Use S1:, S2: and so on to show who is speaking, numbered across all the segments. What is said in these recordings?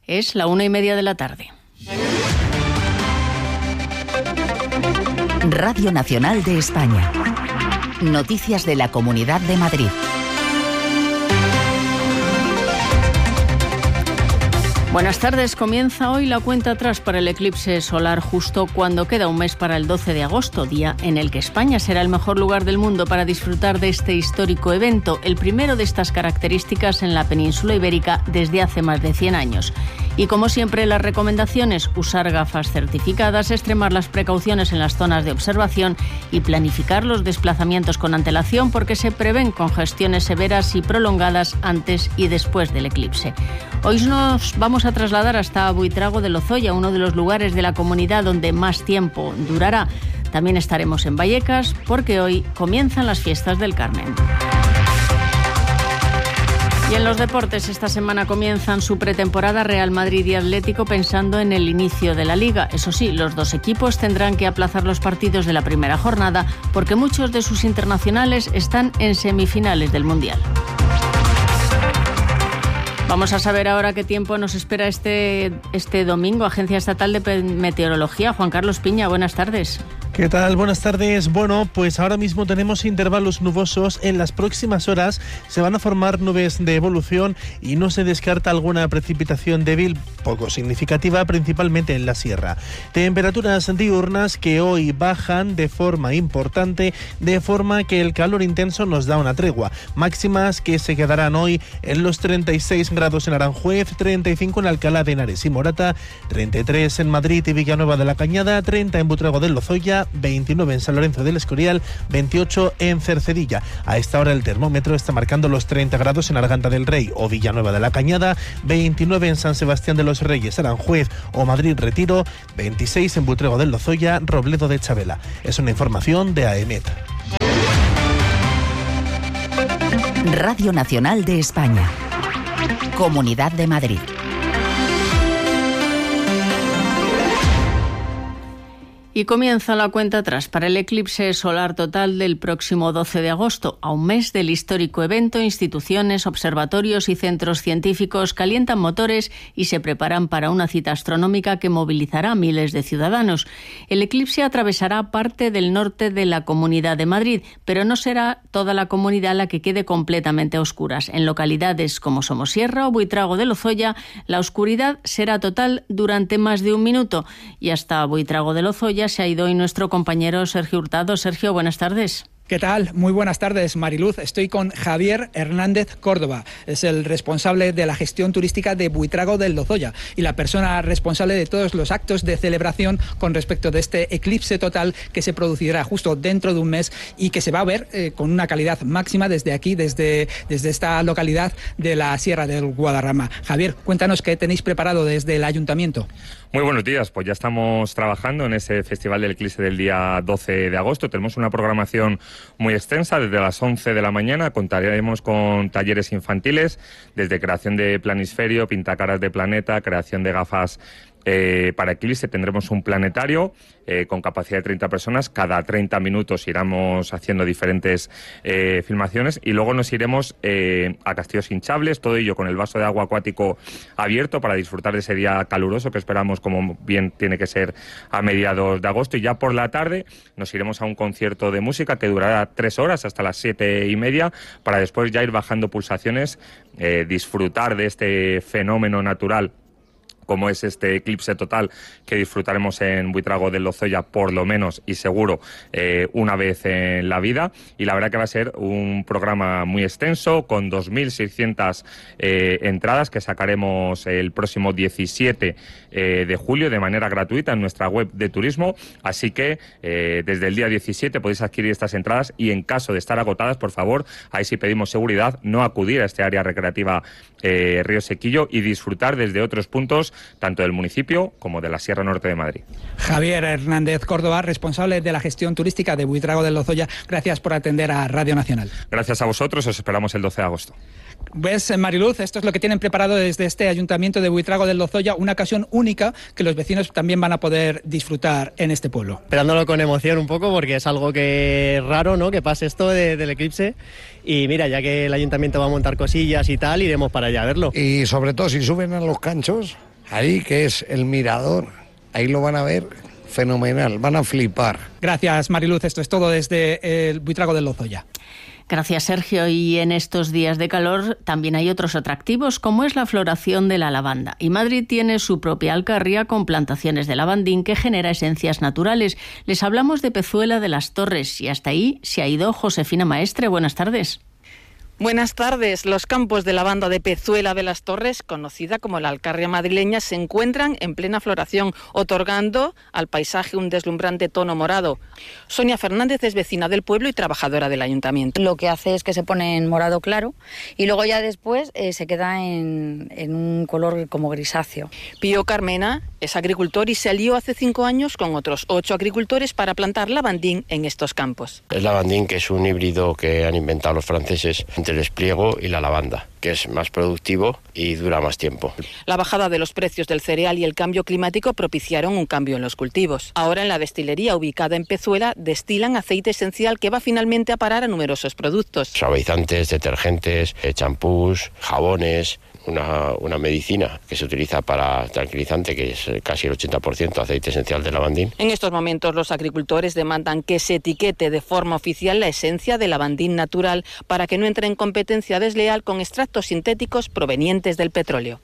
S1: Es la 1:30 de la tarde.
S2: Radio Nacional de España. Noticias de la Comunidad de Madrid.
S1: Buenas tardes. Comienza hoy la cuenta atrás para el eclipse solar justo cuando queda un mes para el 12 de agosto, día en el que España será el mejor lugar del mundo para disfrutar de este histórico evento, el primero de estas características en la península ibérica desde hace más de 100 años. Y como siempre, las recomendaciones: usar gafas certificadas, extremar las precauciones en las zonas de observación y planificar los desplazamientos con antelación porque se prevén congestiones severas y prolongadas antes y después del eclipse. Hoy nos vamos a trasladar hasta Buitrago de Lozoya, uno de los lugares de la comunidad donde más tiempo durará. También estaremos en Vallecas porque hoy comienzan las fiestas del Carmen. Y en los deportes, esta semana comienzan su pretemporada Real Madrid y Atlético pensando en el inicio de la Liga. Eso sí, los dos equipos tendrán que aplazar los partidos de la primera jornada porque muchos de sus internacionales están en semifinales del Mundial. Vamos a saber ahora qué tiempo nos espera este domingo. Agencia Estatal de Meteorología, Juan Carlos Piña, buenas tardes.
S3: ¿Qué tal? Buenas tardes. Bueno, pues ahora mismo tenemos intervalos nubosos. En las próximas horas se van a formar nubes de evolución y no se descarta alguna precipitación débil, poco significativa, principalmente en la sierra. Temperaturas diurnas que hoy bajan de forma importante, de forma que el calor intenso nos da una tregua. Máximas que se quedarán hoy en los 36 grados en Aranjuez, 35 en Alcalá de Henares y Morata, 33 en Madrid y Villanueva de la Cañada, 30 en Buitrago del Lozoya, 29 en San Lorenzo del Escorial, 28 en Cercedilla. A esta hora el termómetro está marcando los 30 grados en Arganda del Rey o Villanueva de la Cañada, 29 en San Sebastián de los Reyes, Aranjuez o Madrid Retiro, 26 en Buitrago del Lozoya, Robledo de Chabela. Es una información de AEMET.
S2: Radio Nacional de España. Comunidad de Madrid.
S1: Y comienza la cuenta atrás para el eclipse solar total del próximo 12 de agosto. A un mes del histórico evento, instituciones, observatorios y centros científicos calientan motores y se preparan para una cita astronómica que movilizará a miles de ciudadanos. El eclipse atravesará parte del norte de la Comunidad de Madrid, pero no será toda la comunidad la que quede completamente a oscuras. En localidades como Somosierra o Buitrago de Lozoya, la oscuridad será total durante más de un minuto. Y hasta Buitrago de Lozoya se ha ido hoy nuestro compañero Sergio Hurtado. Sergio, buenas tardes.
S4: ¿Qué tal? Muy buenas tardes, Mariluz. Estoy con Javier Hernández Córdoba. Es el responsable de la gestión turística de Buitrago del Lozoya y la persona responsable de todos los actos de celebración con respecto de este eclipse total que se producirá justo dentro de un mes y que se va a ver con una calidad máxima desde aquí, desde esta localidad de la Sierra del Guadarrama. Javier, cuéntanos qué tenéis preparado desde el Ayuntamiento.
S5: Muy buenos días, pues ya estamos trabajando en ese Festival del Eclipse del día 12 de agosto. Tenemos una programación muy extensa, desde las 11 de la mañana contaremos con talleres infantiles, desde creación de planisferio, pintacaras de planeta, creación de gafas para eclipse. Tendremos un planetario con capacidad de 30 personas. Cada 30 minutos iremos haciendo diferentes filmaciones y luego nos iremos a castillos hinchables, todo ello con el vaso de agua acuático abierto para disfrutar de ese día caluroso que esperamos, como bien tiene que ser, a mediados de agosto. Y ya por la tarde nos iremos a un concierto de música que durará 3 horas hasta las 7:30 para después ya ir bajando pulsaciones, disfrutar de este fenómeno natural como es este eclipse total que disfrutaremos en Buitrago del Lozoya por lo menos y seguro una vez en la vida. Y la verdad que va a ser un programa muy extenso con 2.600 entradas que sacaremos el próximo 17 de julio de manera gratuita en nuestra web de turismo. Así que desde el día 17 podéis adquirir estas entradas y en caso de estar agotadas, por favor, ahí sí pedimos seguridad, no acudir a este área recreativa Río Sequillo y disfrutar desde otros puntos tanto del municipio como de la Sierra Norte de Madrid.
S4: Javier Hernández Córdoba, responsable de la gestión turística de Buitrago del Lozoya, gracias por atender a Radio Nacional.
S5: Gracias a vosotros, os esperamos el 12 de agosto.
S4: ¿Ves, Mariluz? Esto es lo que tienen preparado desde este Ayuntamiento de Buitrago del Lozoya, una ocasión única que los vecinos también van a poder disfrutar en este pueblo.
S6: Esperándolo con emoción un poco porque es algo que es raro, ¿no?, que pase esto del eclipse. Y mira, ya que el Ayuntamiento va a montar cosillas y tal, iremos para allá a verlo.
S7: Y sobre todo si suben a los canchos, Ahí que es el mirador, ahí lo van a ver fenomenal, van a flipar.
S4: Gracias, Mariluz, esto es todo desde el Buitrago del Lozoya.
S1: Gracias, Sergio. Y en estos días de calor también hay otros atractivos, como es la floración de la lavanda. Y Madrid tiene su propia alcarria con plantaciones de lavandín que genera esencias naturales. Les hablamos de Pezuela de las Torres y hasta ahí se ha ido Josefina Maestre. Buenas tardes.
S8: Buenas tardes. Los campos de lavanda de Pezuela de las Torres, conocida como la alcarria madrileña, se encuentran en plena floración, otorgando al paisaje un deslumbrante tono morado. Sonia Fernández es vecina del pueblo y trabajadora del ayuntamiento.
S9: Lo que hace es que se pone en morado claro y luego ya después se queda en un color como grisáceo.
S8: Pío Carmena es agricultor y se alió hace 5 años con otros 8 agricultores para plantar lavandín en estos campos.
S10: El lavandín, que es un híbrido que han inventado los franceses entre el espliego y la lavanda, que es más productivo y dura más tiempo.
S8: La bajada de los precios del cereal y el cambio climático propiciaron un cambio en los cultivos. Ahora en la destilería ubicada en Pezuela destilan aceite esencial que va finalmente a parar a numerosos productos.
S10: Suavizantes, detergentes, champús, jabones, una medicina que se utiliza para tranquilizante, que es casi el 80% aceite esencial de lavandín.
S8: En estos momentos los agricultores demandan que se etiquete de forma oficial la esencia de lavandín natural para que no entre en competencia desleal con extractos sintéticos provenientes del petróleo.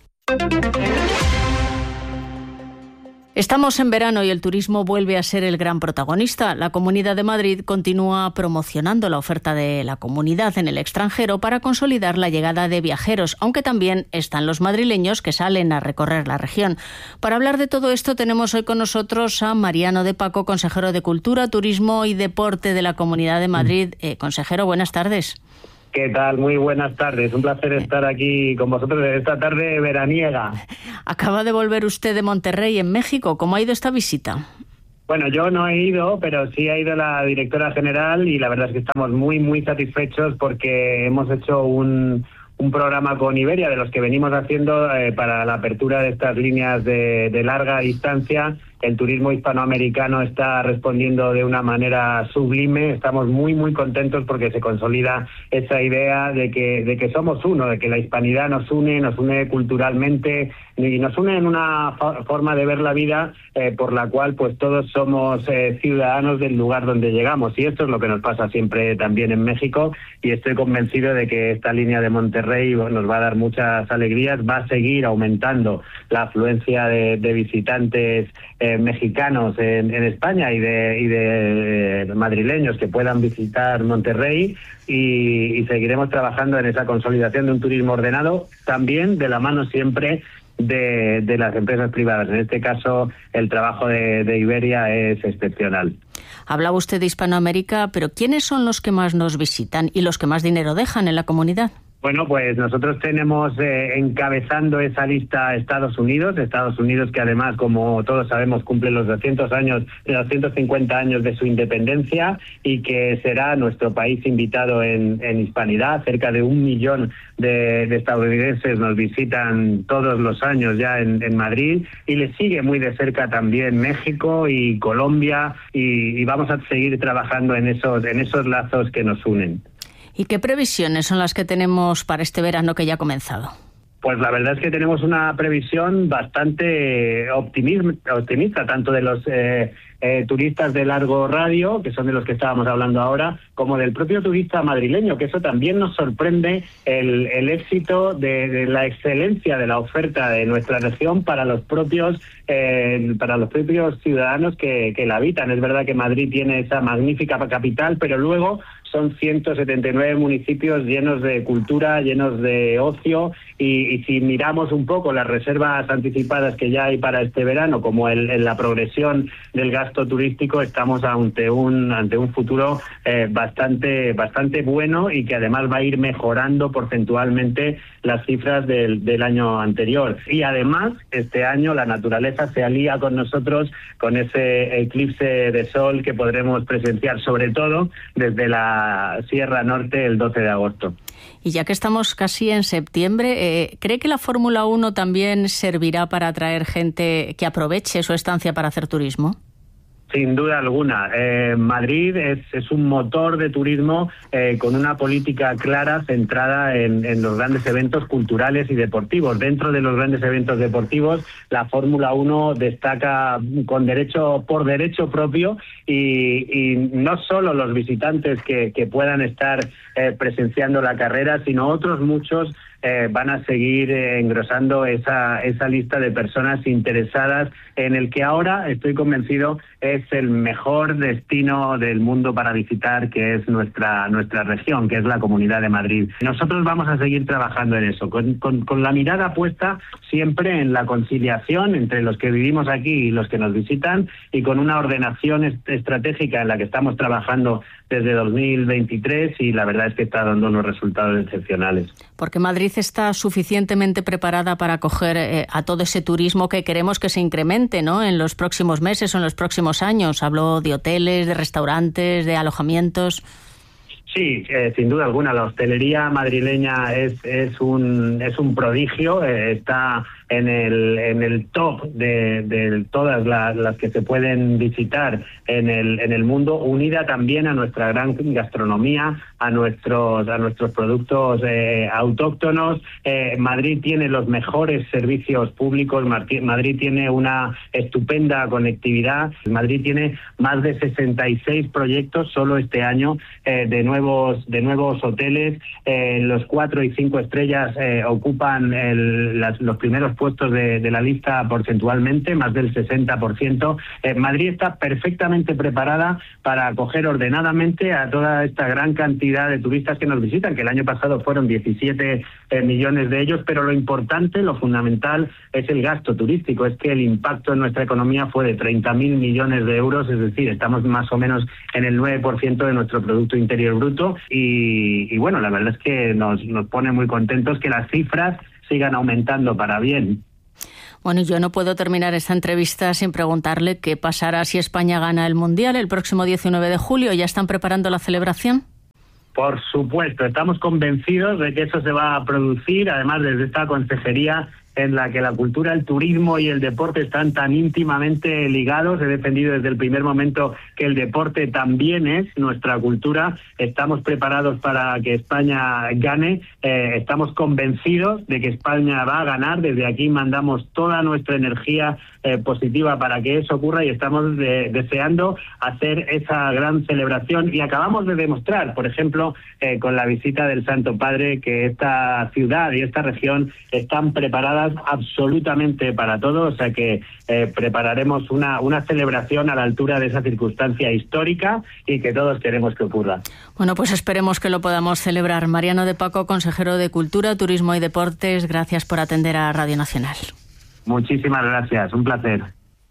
S1: Estamos en verano y el turismo vuelve a ser el gran protagonista. La Comunidad de Madrid continúa promocionando la oferta de la comunidad en el extranjero para consolidar la llegada de viajeros, aunque también están los madrileños que salen a recorrer la región. Para hablar de todo esto tenemos hoy con nosotros a Mariano de Paco, consejero de Cultura, Turismo y Deporte de la Comunidad de Madrid. Consejero, buenas tardes.
S11: ¿Qué tal? Muy buenas tardes. Un placer estar aquí con vosotros esta tarde veraniega.
S1: Acaba de volver usted de Monterrey, en México. ¿Cómo ha ido esta visita?
S11: Bueno, yo no he ido, pero sí ha ido la directora general y la verdad es que estamos muy satisfechos porque hemos hecho un programa con Iberia, de los que venimos haciendo para la apertura de estas líneas de larga distancia. El turismo hispanoamericano está respondiendo de una manera sublime. Estamos muy contentos porque se consolida esa idea de que somos uno, de que la hispanidad nos une culturalmente y nos une en una forma de ver la vida por la cual pues todos somos ciudadanos del lugar donde llegamos. Y esto es lo que nos pasa siempre también en México, y estoy convencido de que esta línea de Monterrey nos va a dar muchas alegrías, va a seguir aumentando la afluencia de visitantes mexicanos en España y de madrileños que puedan visitar Monterrey, y seguiremos trabajando en esa consolidación de un turismo ordenado, también de la mano siempre de las empresas privadas. En este caso, el trabajo de Iberia es excepcional.
S1: Hablaba usted de Hispanoamérica, pero ¿quiénes son los que más nos visitan y los que más dinero dejan en la comunidad?
S11: Bueno, pues nosotros tenemos encabezando esa lista Estados Unidos que además, como todos sabemos, cumple los 250 años de su independencia, y que será nuestro país invitado en hispanidad. Cerca de 1 millón de estadounidenses nos visitan todos los años ya en Madrid, y le sigue muy de cerca también México y Colombia, y vamos a seguir trabajando en esos lazos que nos unen.
S1: ¿Y qué previsiones son las que tenemos para este verano que ya ha comenzado?
S11: Pues la verdad es que tenemos una previsión bastante optimista, tanto de los turistas de largo radio, que son de los que estábamos hablando ahora, como del propio turista madrileño, que eso también nos sorprende, el éxito de la excelencia de la oferta de nuestra región para los propios ciudadanos que la habitan. Es verdad que Madrid tiene esa magnífica capital, pero luego son 179 municipios llenos de cultura, llenos de ocio, y si miramos un poco las reservas anticipadas que ya hay para este verano, como la progresión del gasto turístico, estamos ante un futuro bastante bueno, y que además va a ir mejorando porcentualmente las cifras del año anterior. Y además, este año la naturaleza se alía con nosotros con ese eclipse de sol que podremos presenciar, sobre todo desde la Sierra Norte, el 12 de agosto.
S1: Y ya que estamos casi en septiembre, ¿cree que la Fórmula 1 también servirá para atraer gente que aproveche su estancia para hacer turismo?
S11: Sin duda alguna. Madrid es un motor de turismo con una política clara centrada en los grandes eventos culturales y deportivos. Dentro de los grandes eventos deportivos, la Fórmula 1 destaca por derecho propio y no solo los visitantes que puedan estar presenciando la carrera, sino otros muchos van a seguir engrosando esa lista de personas interesadas en el que ahora, estoy convencido, es el mejor destino del mundo para visitar, que es nuestra región, que es la Comunidad de Madrid. Nosotros vamos a seguir trabajando en eso, con la mirada puesta siempre en la conciliación entre los que vivimos aquí y los que nos visitan, y con una ordenación estratégica en la que estamos trabajando desde 2023, y la verdad es que está dando unos resultados excepcionales.
S1: Porque Madrid está suficientemente preparada para acoger a todo ese turismo que queremos que se incremente, ¿no?, en los próximos meses o en los próximos años. Hablo de hoteles, de restaurantes, de alojamientos.
S11: Sí, sin duda alguna. La hostelería madrileña es un prodigio. Está en el top de todas las que se pueden visitar en el mundo, unida también a nuestra gran gastronomía, a nuestros productos autóctonos. Madrid tiene los mejores servicios públicos. Madrid tiene una estupenda conectividad. Madrid tiene más de 66 proyectos solo este año de nuevos hoteles. Los 4 y 5 estrellas ocupan los primeros puestos de la lista porcentualmente, más del 60%. Madrid está perfectamente preparada para acoger ordenadamente a toda esta gran cantidad de turistas que nos visitan, que el año pasado fueron 17 millones de ellos, pero lo importante, lo fundamental, es el gasto turístico. Es que el impacto en nuestra economía fue de 30.000 millones de euros, es decir, estamos más o menos en el 9% de nuestro Producto Interior Bruto, y bueno, la verdad es que nos pone muy contentos que las cifras sigan aumentando para bien.
S1: Bueno, yo no puedo terminar esta entrevista sin preguntarle qué pasará si España gana el Mundial el próximo 19 de julio. ¿Ya están preparando la celebración?
S11: Por supuesto, estamos convencidos de que eso se va a producir. Además, desde esta consejería en la que la cultura, el turismo y el deporte están tan íntimamente ligados. He defendido desde el primer momento que el deporte también es nuestra cultura. Estamos preparados para que España gane. Estamos convencidos de que España va a ganar. Desde aquí mandamos toda nuestra energía positiva para que eso ocurra, y estamos deseando hacer esa gran celebración. Y acabamos de demostrar, por ejemplo, con la visita del Santo Padre, que esta ciudad y esta región están preparadas absolutamente para todo. O sea que prepararemos una celebración a la altura de esa circunstancia histórica y que todos queremos que ocurra.
S1: Bueno, pues esperemos que lo podamos celebrar. Mariano de Paco, consejero de Cultura, Turismo y Deportes, gracias por atender a Radio Nacional.
S11: Muchísimas gracias, un placer.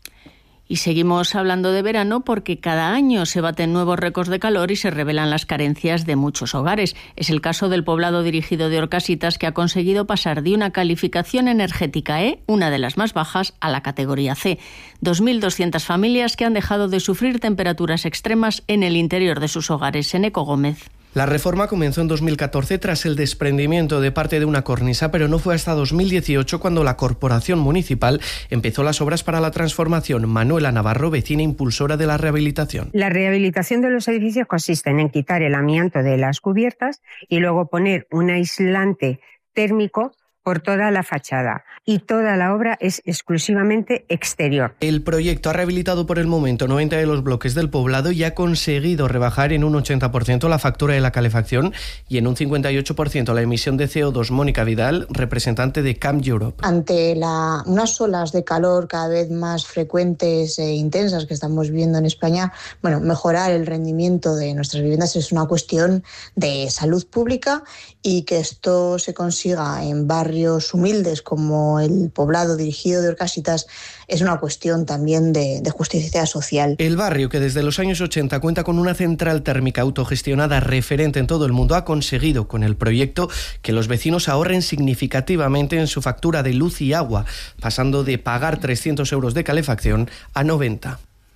S1: Y seguimos hablando de verano porque cada año se baten nuevos récords de calor y se revelan las carencias de muchos hogares. Es el caso del poblado dirigido de Orcasitas, que ha conseguido pasar de una calificación energética E, una de las más bajas, a la categoría C. 2.200 familias que han dejado de sufrir temperaturas extremas en el interior de sus hogares. Eneco Gómez.
S12: La reforma comenzó en 2014 tras el desprendimiento de parte de una cornisa, pero no fue hasta 2018 cuando la Corporación Municipal empezó las obras para la transformación. Manuela Navarro, vecina impulsora de la rehabilitación.
S13: La rehabilitación de los edificios consiste en quitar el amianto de las cubiertas y luego poner un aislante térmico por toda la fachada, y toda la obra es exclusivamente exterior.
S12: El proyecto ha rehabilitado por el momento 90 de los bloques del poblado y ha conseguido rebajar en un 80% la factura de la calefacción y en un 58% la emisión de CO2. Mónica Vidal, representante de Camp Europe.
S14: Ante unas olas de calor cada vez más frecuentes e intensas que estamos viviendo en España, mejorar el rendimiento de nuestras viviendas es una cuestión de salud pública, y que esto se consiga en barrios humildes como el poblado dirigido de Orcasitas es una cuestión también de justicia social.
S12: El barrio, que desde los años 80 cuenta con una central térmica autogestionada referente en todo el mundo, ha conseguido con el proyecto que los vecinos ahorren significativamente en su factura de luz y agua, pasando de pagar 300 euros de calefacción a 90.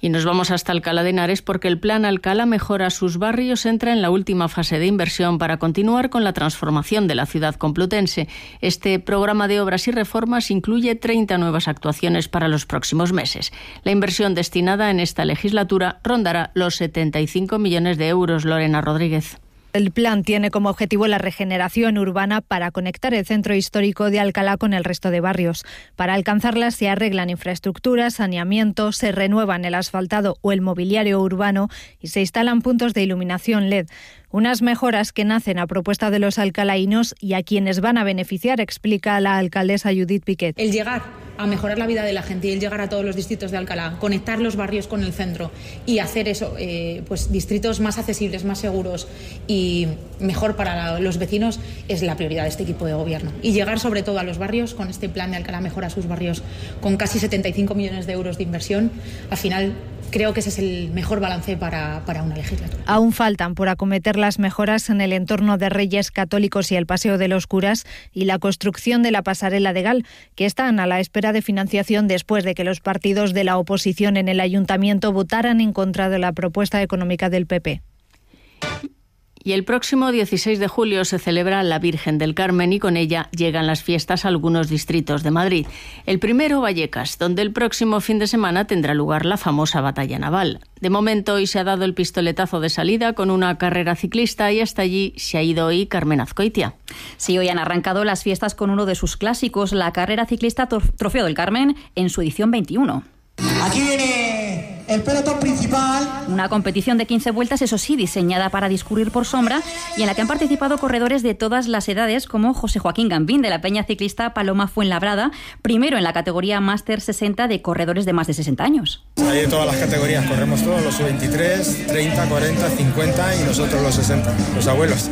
S1: Y nos vamos hasta Alcalá de Henares porque el plan Alcalá Mejora sus barrios entra en la última fase de inversión para continuar con la transformación de la ciudad complutense. Este programa de obras y reformas incluye 30 nuevas actuaciones para los próximos meses. La inversión destinada en esta legislatura rondará los 75 millones de euros. Lorena Rodríguez.
S15: El plan tiene como objetivo la regeneración urbana para conectar el centro histórico de Alcalá con el resto de barrios. Para alcanzarla se arreglan infraestructuras, saneamiento, se renuevan el asfaltado o el mobiliario urbano y se instalan puntos de iluminación LED. Unas mejoras que nacen a propuesta de los alcalaínos y a quienes van a beneficiar, explica la alcaldesa Judith Piquet.
S16: El llegar a mejorar la vida de la gente y el llegar a todos los distritos de Alcalá, conectar los barrios con el centro y hacer eso, pues distritos más accesibles, más seguros y mejor para los vecinos es la prioridad de este equipo de gobierno. Y llegar sobre todo a los barrios con este plan de Alcalá Mejora sus barrios con casi 75 millones de euros de inversión, al final creo que ese es el mejor balance para una legislatura.
S15: Aún faltan por acometer las mejoras en el entorno de Reyes Católicos y el Paseo de los Curas y la construcción de la pasarela de Gal, que están a la espera de financiación después de que los partidos de la oposición en el ayuntamiento votaran en contra de la propuesta económica del PP.
S1: Y el próximo 16 de julio se celebra la Virgen del Carmen y con ella llegan las fiestas a algunos distritos de Madrid. El primero, Vallecas, donde el próximo fin de semana tendrá lugar la famosa batalla naval. De momento, hoy se ha dado el pistoletazo de salida con una carrera ciclista y hasta allí se ha ido hoy Carmen Azcoitia.
S17: Sí, hoy han arrancado las fiestas con uno de sus clásicos, la carrera ciclista Trofeo del Carmen, en su edición 21.
S18: Aquí viene el pelotón principal.
S17: Una competición de 15 vueltas, eso sí, diseñada para discurrir por sombra y en la que han participado corredores de todas las edades como José Joaquín Gambín de la peña ciclista Paloma Fuenlabrada, primero en la categoría Máster 60 de corredores de más de 60 años.
S19: Hay de todas las categorías, corremos todos, los 23, 30, 40, 50 y nosotros los 60, los abuelos.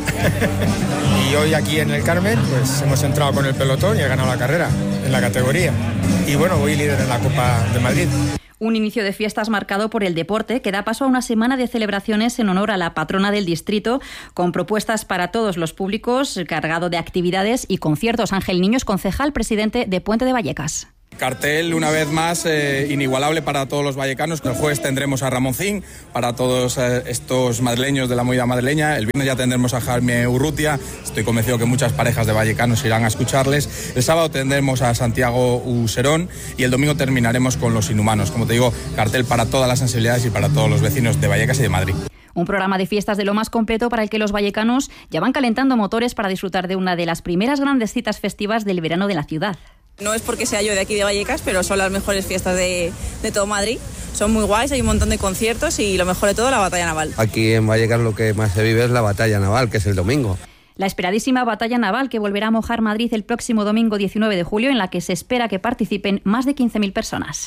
S19: Y hoy aquí en el Carmen pues hemos entrado con el pelotón y he ganado la carrera en la categoría. Y bueno, voy líder en la Copa de Madrid.
S17: Un inicio de fiestas marcado por el deporte que da paso a una semana de celebraciones en honor a la patrona del distrito, con propuestas para todos los públicos, cargado de actividades y conciertos. Ángel Niños, concejal presidente de Puente de Vallecas.
S20: Cartel, una vez más, inigualable para todos los vallecanos. El jueves tendremos a Ramoncín, para todos estos madrileños de la movida madrileña. El viernes ya tendremos a Jaime Urrutia. Estoy convencido que muchas parejas de vallecanos irán a escucharles. El sábado tendremos a Santiago Userón y el domingo terminaremos con Los Inhumanos. Como te digo, cartel para todas las sensibilidades y para todos los vecinos de Vallecas y de Madrid.
S17: Un programa de fiestas de lo más completo para el que los vallecanos ya van calentando motores para disfrutar de una de las primeras grandes citas festivas del verano de la ciudad.
S21: No es porque sea yo de aquí de Vallecas, pero son las mejores fiestas de todo Madrid. Son muy guays, hay un montón de conciertos y lo mejor de todo, la batalla naval.
S22: Aquí en Vallecas lo que más se vive es la batalla naval, que es el domingo.
S17: La esperadísima batalla naval que volverá a mojar Madrid el próximo domingo 19 de julio, en la que se espera que participen más de 15.000 personas.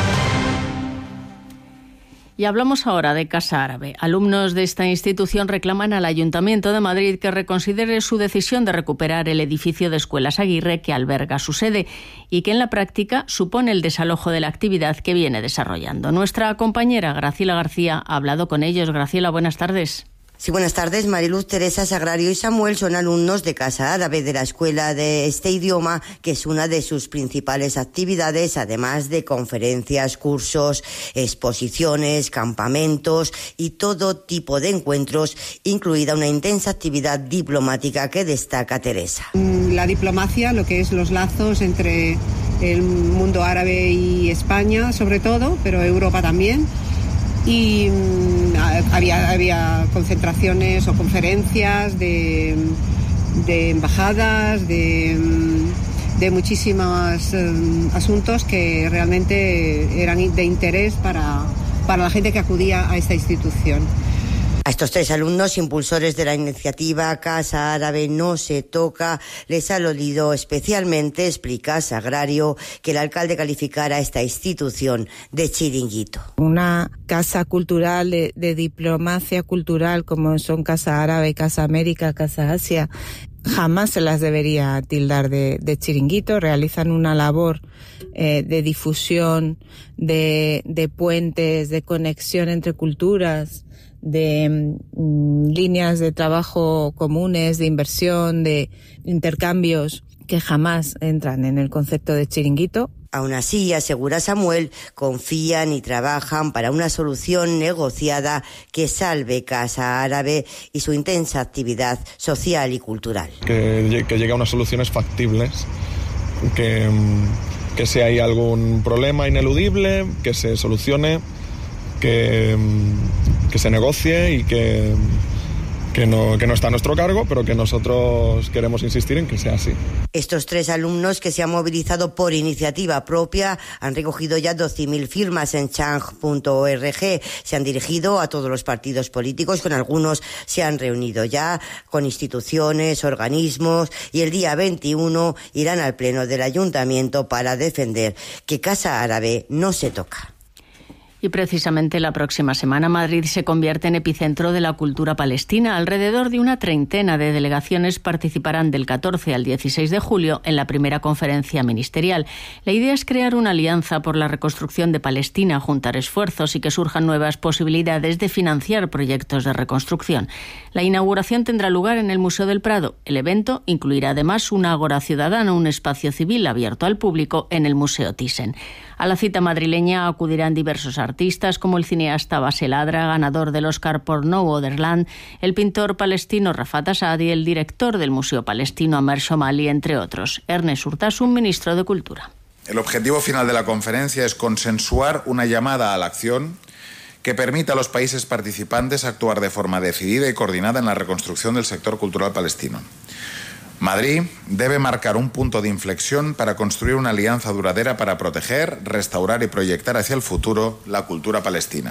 S1: Y hablamos ahora de Casa Árabe. Alumnos de esta institución reclaman al Ayuntamiento de Madrid que reconsidere su decisión de recuperar el edificio de Escuelas Aguirre que alberga su sede y que en la práctica supone el desalojo de la actividad que viene desarrollando. Nuestra compañera Graciela García ha hablado con ellos. Graciela, buenas tardes.
S23: Sí, buenas tardes. Mariluz, Teresa, Sagrario y Samuel son alumnos de Casa Árabe, de la escuela de este idioma, que es una de sus principales actividades, además de conferencias, cursos, exposiciones, campamentos y todo tipo de encuentros, incluida una intensa actividad diplomática que destaca Teresa.
S24: La diplomacia, lo que es los lazos entre el mundo árabe y España, sobre todo, pero Europa también. Y había concentraciones o conferencias de embajadas, de muchísimos asuntos que realmente eran de interés para la gente que acudía a esta institución.
S23: A estos tres alumnos, impulsores de la iniciativa Casa Árabe no se toca, les ha dolido especialmente, explica Sagrario, que el alcalde calificara esta institución de chiringuito.
S25: Una casa cultural de diplomacia cultural como son Casa Árabe, Casa América, Casa Asia, jamás se las debería tildar de chiringuito. Realizan una labor de difusión, de puentes, de conexión entre culturas, de líneas de trabajo comunes, de inversión, de intercambios que jamás entran en el concepto de chiringuito.
S23: Aún así, asegura Samuel, confían y trabajan para una solución negociada que salve Casa Árabe y su intensa actividad social y cultural.
S2: Que llegue a unas soluciones factibles, que si hay algún problema ineludible, que se solucione, que se negocie y que no está a nuestro cargo, pero que nosotros queremos insistir en que sea así.
S23: Estos 3 alumnos que se han movilizado por iniciativa propia han recogido ya 12.000 firmas en change.org. Se han dirigido a todos los partidos políticos, con algunos se han reunido ya, con instituciones, organismos, y el día 21 irán al pleno del ayuntamiento para defender que Casa Árabe no se toca.
S1: Y precisamente la próxima semana Madrid se convierte en epicentro de la cultura palestina. Alrededor de una treintena de delegaciones participarán del 14 al 16 de julio en la primera conferencia ministerial. La idea es crear una alianza por la reconstrucción de Palestina, juntar esfuerzos y que surjan nuevas posibilidades de financiar proyectos de reconstrucción. La inauguración tendrá lugar en el Museo del Prado. El evento incluirá además una ágora ciudadana, un espacio civil abierto al público en el Museo Thyssen. A la cita madrileña acudirán diversos artistas como el cineasta Basel Adra, ganador del Oscar por Noorderland, el pintor palestino Rafat Assad y el director del Museo Palestino Amer Shomali, entre otros. Ernest Urtasun, ministro de Cultura.
S3: El objetivo final de la conferencia es consensuar una llamada a la acción que permita a los países participantes actuar de forma decidida y coordinada en la reconstrucción del sector cultural palestino. Madrid debe marcar un punto de inflexión para construir una alianza duradera para proteger, restaurar y proyectar hacia el futuro la cultura palestina.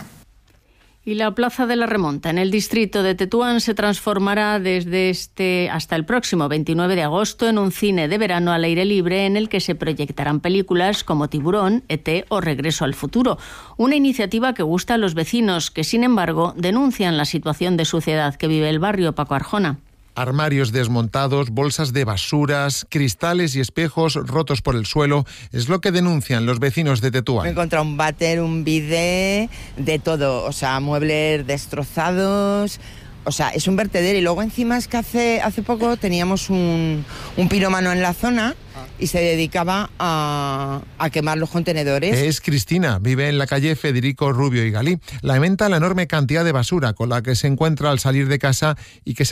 S1: Y la Plaza de la Remonta en el distrito de Tetuán se transformará desde hasta el próximo 29 de agosto en un cine de verano al aire libre en el que se proyectarán películas como Tiburón, ET o Regreso al futuro. Una iniciativa que gusta a los vecinos, que sin embargo denuncian la situación de suciedad que vive el barrio. Paco Arjona.
S5: Armarios desmontados, bolsas de basuras, cristales y espejos rotos por el suelo, es lo que denuncian los vecinos de Tetuán.
S6: Me he encontrado un váter, un bidé, de todo, o sea, muebles destrozados. O sea, es un vertedero. Y luego encima es que hace poco teníamos un pirómano en la zona y se dedicaba a quemar los contenedores.
S5: Es Cristina, vive en la calle Federico Rubio y Galí. Lamenta la enorme cantidad de basura con la que se encuentra al salir de casa y que se